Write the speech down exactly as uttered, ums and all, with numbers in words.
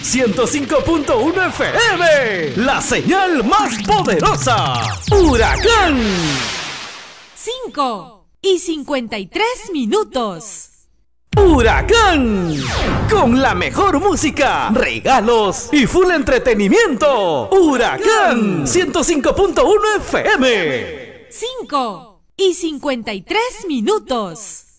ciento cinco punto uno F M, la señal más poderosa. Huracán. cinco y cincuenta y tres minutos. Huracán, con la mejor música, regalos y full entretenimiento. Huracán ciento cinco punto uno F M. cinco y cincuenta y tres minutos.